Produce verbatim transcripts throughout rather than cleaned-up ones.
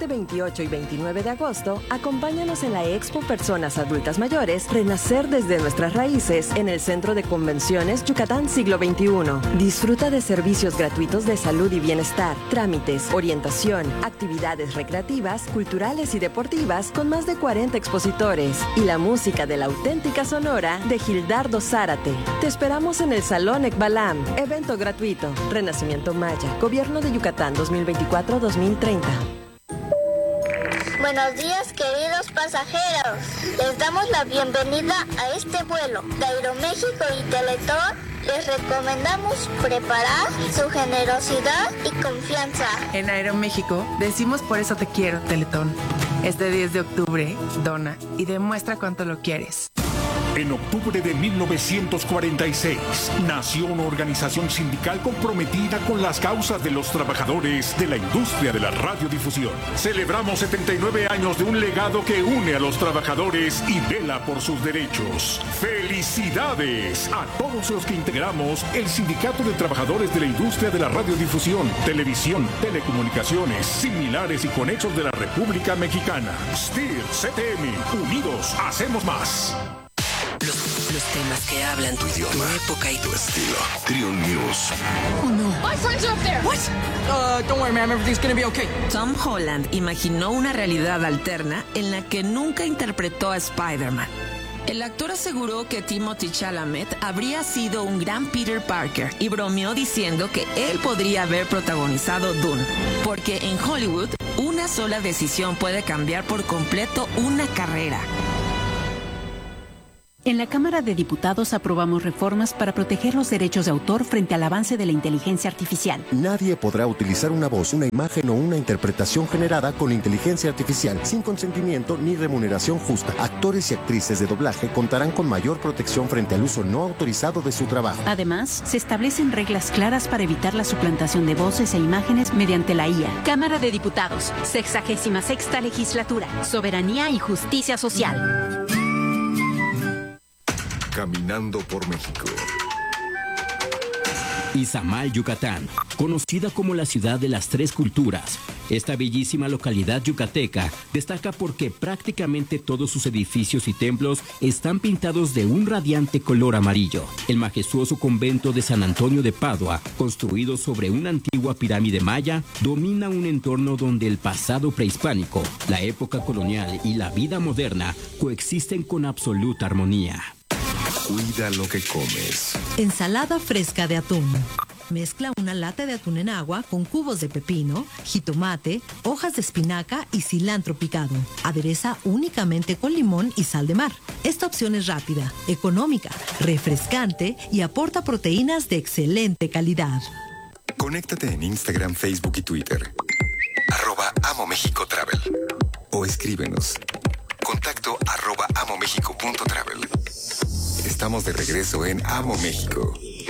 veinte, veintiocho y veintinueve de agosto, acompáñanos en la Expo Personas Adultas Mayores, Renacer desde nuestras raíces, en el Centro de Convenciones Yucatán Siglo veintiuno. Disfruta de servicios gratuitos de salud y bienestar, trámites, orientación, actividades recreativas, culturales y deportivas con más de cuarenta expositores y la música de la auténtica Sonora de Gildardo Zárate. Te esperamos en el Salón Ekbalam, evento gratuito. Renacimiento Maya, Gobierno de Yucatán dos mil veinticuatro a dos mil treinta. Buenos días, queridos pasajeros. Les damos la bienvenida a este vuelo de Aeroméxico y Teletón. Les recomendamos preparar su generosidad y confianza. En Aeroméxico decimos por eso te quiero, Teletón. Este diez de octubre, dona y demuestra cuánto lo quieres. En octubre de mil novecientos cuarenta y seis, nació una organización sindical comprometida con las causas de los trabajadores de la industria de la radiodifusión. Celebramos setenta y nueve años de un legado que une a los trabajadores y vela por sus derechos. ¡Felicidades a todos los que integramos el Sindicato de Trabajadores de la Industria de la Radiodifusión, Televisión, Telecomunicaciones, Similares y Conexos de la República Mexicana! S T I R, C T M, unidos hacemos más. Los, los temas que hablan tu idioma, tu época y tu estilo. Trion News. Oh no. My friends are up there. What? Uh, don't worry, ma'am. Everything's gonna be okay. Tom Holland imaginó una realidad alterna en la que nunca interpretó a Spider-Man. El actor aseguró que Timothée Chalamet habría sido un gran Peter Parker y bromeó diciendo que él podría haber protagonizado Dune, porque en Hollywood una sola decisión puede cambiar por completo una carrera. En la Cámara de Diputados aprobamos reformas para proteger los derechos de autor frente al avance de la inteligencia artificial. Nadie podrá utilizar una voz, una imagen o una interpretación generada con inteligencia artificial sin consentimiento ni remuneración justa. Actores y actrices de doblaje contarán con mayor protección frente al uso no autorizado de su trabajo. Además, se establecen reglas claras para evitar la suplantación de voces e imágenes mediante la I A. Cámara de Diputados, sexagésima sexta legislatura, soberanía y justicia social. Caminando por México. Izamal, Yucatán, conocida como la ciudad de las tres culturas. Esta bellísima localidad yucateca destaca porque prácticamente todos sus edificios y templos están pintados de un radiante color amarillo. El majestuoso convento de San Antonio de Padua, construido sobre una antigua pirámide maya, domina un entorno donde el pasado prehispánico, la época colonial y la vida moderna coexisten con absoluta armonía. Cuida lo que comes. Ensalada fresca de atún. Mezcla una lata de atún en agua con cubos de pepino, jitomate, hojas de espinaca y cilantro picado. Adereza únicamente con limón y sal de mar. Esta opción es rápida, económica, refrescante y aporta proteínas de excelente calidad. Conéctate en Instagram, Facebook y Twitter. Arroba Amo México Travel. O escríbenos. Contacto arroba amomexico punto travel. Estamos de regreso en Amo México.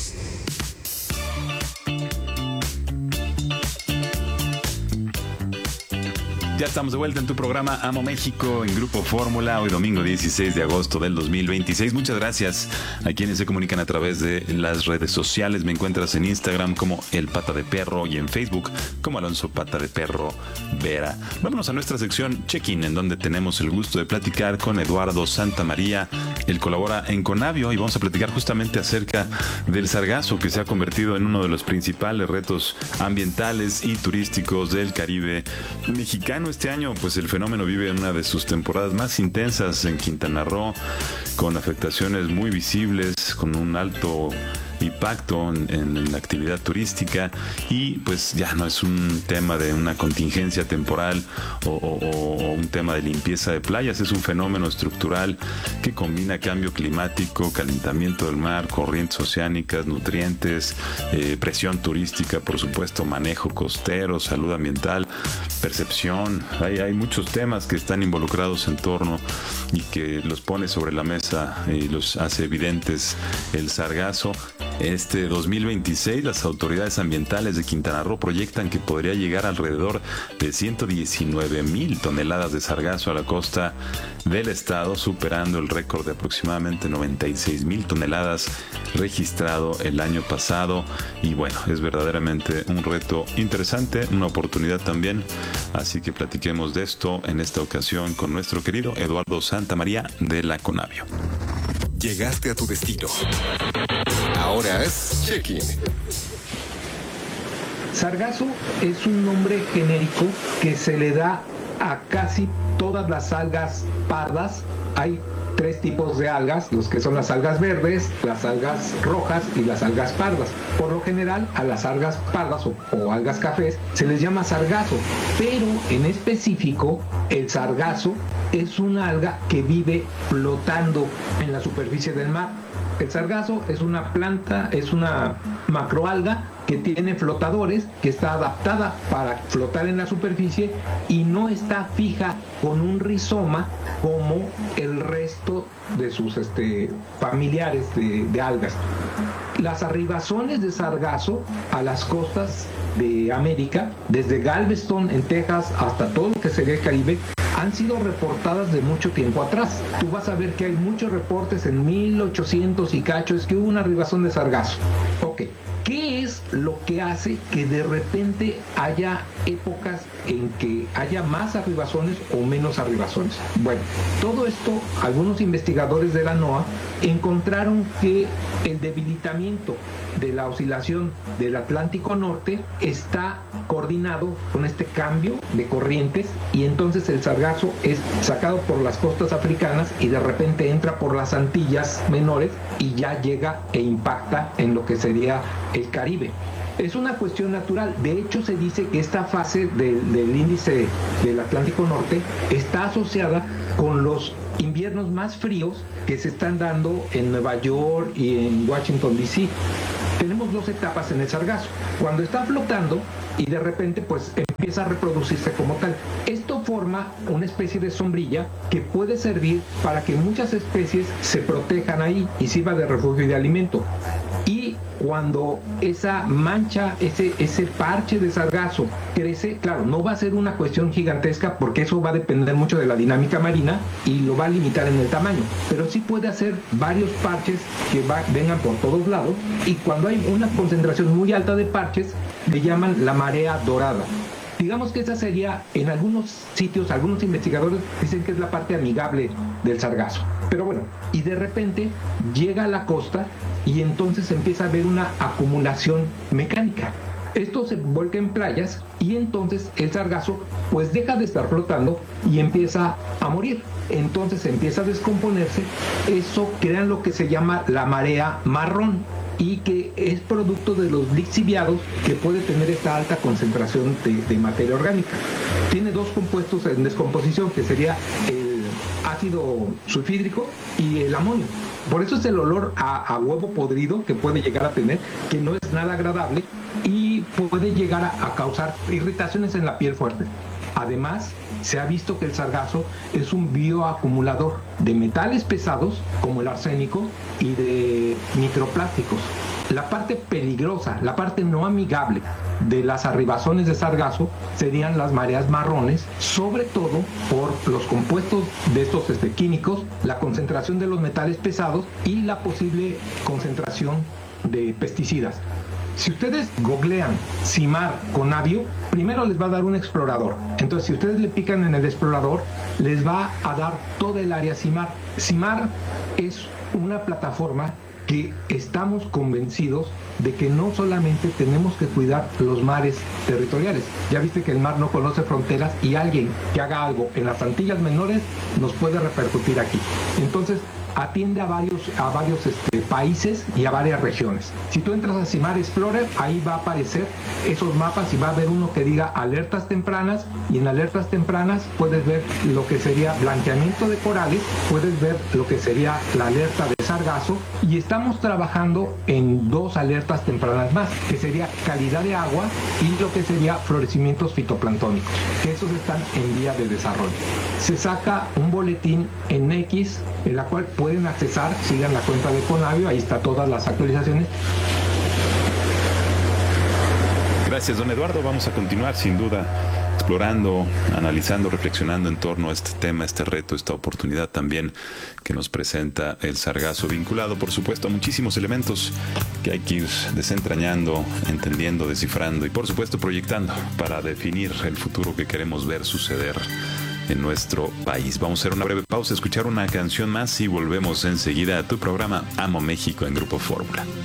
Ya estamos de vuelta en tu programa Amo México en Grupo Fórmula, hoy domingo dieciséis de agosto del dos mil veintiséis. Muchas gracias a quienes se comunican a través de las redes sociales. Me encuentras en Instagram como El Pata de Perro y en Facebook como Alonso Pata de Perro Vera. Vámonos a nuestra sección Check-in, en donde tenemos el gusto de platicar con Eduardo Santamaría. Él colabora en Conavio y vamos a platicar justamente acerca del sargazo, que se ha convertido en uno de los principales retos ambientales y turísticos del Caribe mexicano. Este año, pues el fenómeno vive en una de sus temporadas más intensas en Quintana Roo, con afectaciones muy visibles, con un alto impacto en, en la actividad turística, y pues ya no es un tema de una contingencia temporal o, o, o un tema de limpieza de playas, es un fenómeno estructural que combina cambio climático, calentamiento del mar, corrientes oceánicas, nutrientes, eh, presión turística, por supuesto, manejo costero, salud ambiental, percepción. Hay, hay muchos temas que están involucrados en torno y que los pone sobre la mesa y los hace evidentes el sargazo. Este dos mil veintiséis, las autoridades ambientales de Quintana Roo proyectan que podría llegar alrededor de ciento diecinueve mil toneladas de sargazo a la costa del estado, superando el récord de aproximadamente noventa y seis mil toneladas registrado el año pasado. Y bueno, es verdaderamente un reto interesante, una oportunidad también. Así que platiquemos de esto en esta ocasión con nuestro querido Eduardo Santamaría de la Conavio. Llegaste a tu destino. Ahora es check-in. Sargazo es un nombre genérico que se le da a casi todas las algas pardas. Hay tres tipos de algas, los que son las algas verdes, las algas rojas y las algas pardas. Por lo general, a las algas pardas o, o algas cafés se les llama sargazo, pero en específico el sargazo es una alga que vive flotando en la superficie del mar. El sargazo es una planta, es una macroalga que tiene flotadores, que está adaptada para flotar en la superficie y no está fija con un rizoma como el resto de sus este, familiares de, de algas. Las arribazones de sargazo a las costas de América, desde Galveston en Texas hasta todo lo que sería el Caribe, han sido reportadas de mucho tiempo atrás. Tú vas a ver que hay muchos reportes en mil ochocientos y cacho, es que hubo una arribazón de sargazo. Ok, ¿qué es lo que hace que de repente haya épocas en que haya más arribazones o menos arribazones? Bueno, todo esto, algunos investigadores de la NOAA encontraron que el debilitamiento de la oscilación del Atlántico Norte está coordinado con este cambio de corrientes y entonces el sargazo es sacado por las costas africanas y de repente entra por las Antillas menores y ya llega e impacta en lo que sería el Caribe. Es una cuestión natural. De hecho, se dice que esta fase del, del índice del Atlántico Norte está asociada con los inviernos más fríos que se están dando en Nueva York y en Washington D C Tenemos dos etapas en el sargazo. Cuando está flotando y de repente pues empieza a reproducirse como tal. Esto forma una especie de sombrilla que puede servir para que muchas especies se protejan ahí y sirva de refugio y de alimento. Y cuando esa mancha, ese, ese parche de sargazo crece, claro, no va a ser una cuestión gigantesca porque eso va a depender mucho de la dinámica marina y lo va a limitar en el tamaño, pero sí puede hacer varios parches que va, vengan por todos lados, y cuando hay una concentración muy alta de parches le llaman la marea dorada. Digamos que esa sería, en algunos sitios, algunos investigadores dicen que es la parte amigable del sargazo. Pero bueno, y de repente llega a la costa y entonces empieza a haber una acumulación mecánica. Esto se vuelca en playas y entonces el sargazo pues deja de estar flotando y empieza a morir. Entonces empieza a descomponerse. Eso crea lo que se llama la marea marrón, y que es producto de los lixiviados que puede tener esta alta concentración de, de materia orgánica. Tiene dos compuestos en descomposición, que sería el ácido sulfídrico y el amonio. Por eso es el olor a, a huevo podrido que puede llegar a tener, que no es nada agradable y puede llegar a, a causar irritaciones en la piel fuerte. Además, se ha visto que el sargazo es un bioacumulador de metales pesados como el arsénico y de microplásticos. La parte peligrosa, la parte no amigable de las arribazones de sargazo serían las mareas marrones, sobre todo por los compuestos de estos este, químicos, la concentración de los metales pesados y la posible concentración de pesticidas. Si ustedes googlean CIMAR Conavio, primero les va a dar un explorador. Entonces, si ustedes le pican en el explorador, les va a dar toda el área CIMAR. CIMAR es una plataforma que estamos convencidos de que no solamente tenemos que cuidar los mares territoriales. Ya viste que el mar no conoce fronteras y alguien que haga algo en las Antillas Menores nos puede repercutir aquí. Entonces, atiende a varios, a varios este, países y a varias regiones. Si tú entras a CIMAR Explorer, ahí va a aparecer esos mapas y va a haber uno que diga alertas tempranas, y en alertas tempranas puedes ver lo que sería blanqueamiento de corales, puedes ver lo que sería la alerta de sargazo, y estamos trabajando en dos alertas tempranas más, que sería calidad de agua y lo que sería florecimientos fitoplanctónicos, que esos están en vía de desarrollo. Se saca un boletín en X, en la cual puede pueden accesar, sigan la cuenta de Conavio, ahí está todas las actualizaciones. Gracias, don Eduardo. Vamos a continuar sin duda explorando, analizando, reflexionando en torno a este tema, este reto, esta oportunidad también que nos presenta el sargazo, vinculado por supuesto a muchísimos elementos que hay que ir desentrañando, entendiendo, descifrando y por supuesto proyectando para definir el futuro que queremos ver suceder en nuestro país. Vamos a hacer una breve pausa, escuchar una canción más y volvemos enseguida a tu programa Amo México en Grupo Fórmula.